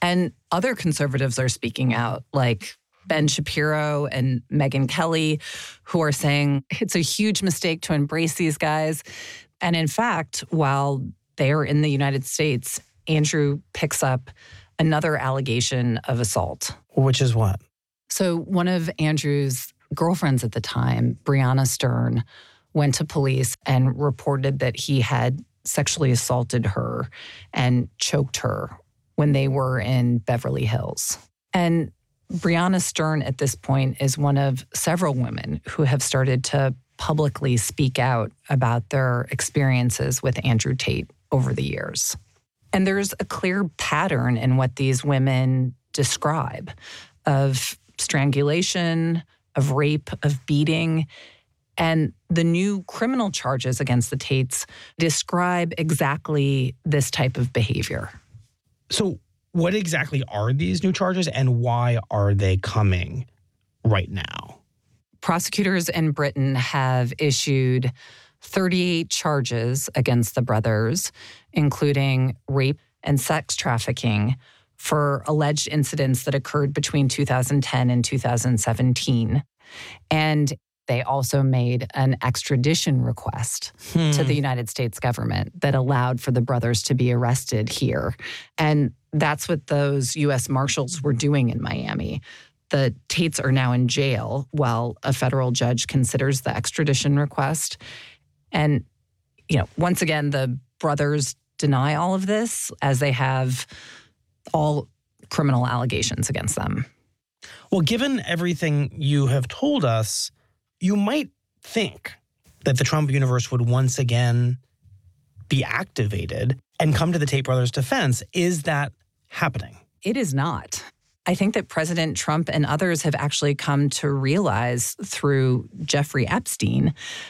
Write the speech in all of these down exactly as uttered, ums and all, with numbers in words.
And other conservatives are speaking out, like Ben Shapiro and Megyn Kelly, who are saying it's a huge mistake to embrace these guys. And in fact, while they're in the United States, Andrew picks up another allegation of assault. Which is what? So one of Andrew's girlfriends at the time, Brianna Stern, went to police and reported that he had sexually assaulted her and choked her when they were in Beverly Hills. And Brianna Stern at this point is one of several women who have started to publicly speak out about their experiences with Andrew Tate over the years. And there's a clear pattern in what these women describe of strangulation, of rape, of beating. And the new criminal charges against the Tates describe exactly this type of behavior. So what exactly are these new charges and why are they coming right now? Prosecutors in Britain have issued thirty-eight charges against the brothers, including rape and sex trafficking, for alleged incidents that occurred between two thousand ten and two thousand seventeen. And they also made an extradition request hmm. to the United States government that allowed for the brothers to be arrested here. And that's what those U S Marshals were doing in Miami. The Tates are now in jail while a federal judge considers the extradition request. And, you know, once again, the brothers deny all of this, as they have all criminal allegations against them. Well, given everything you have told us, you might think that the Trump universe would once again be activated and come to the Tate brothers' defense. Is that happening? It is not. I think that President Trump and others have actually come to realize through Jeffrey Epstein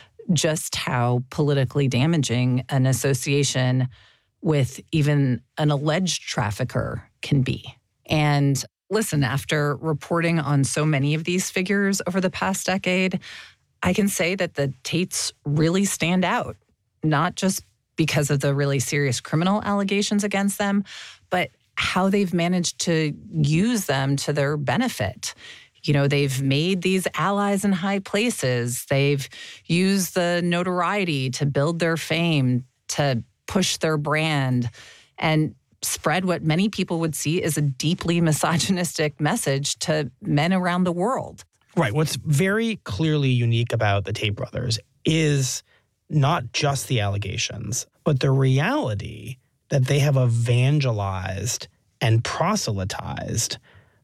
just how politically damaging an association with even an alleged trafficker can be. And listen, after reporting on so many of these figures over the past decade, I can say that the Tates really stand out, not just because of the really serious criminal allegations against them, but how they've managed to use them to their benefit. You know, they've made these allies in high places. They've used the notoriety to build their fame, to push their brand, and spread what many people would see as a deeply misogynistic message to men around the world. Right. What's very clearly unique about the Tate brothers is not just the allegations, but the reality that they have evangelized and proselytized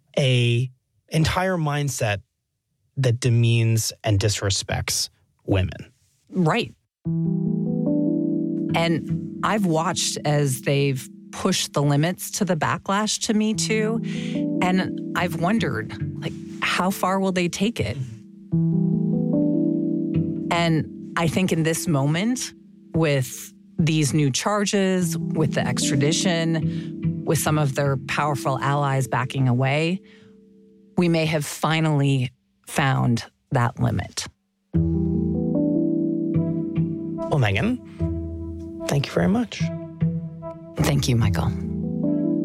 a entire mindset that demeans and disrespects women. Right. And I've watched as they've pushed the limits to the backlash to Me Too, and I've wondered, like, how far will they take it? And I think in this moment, with these new charges, with the extradition, with some of their powerful allies backing away, we may have finally found that limit. Well, Megyn, thank you very much. Thank you, Michael.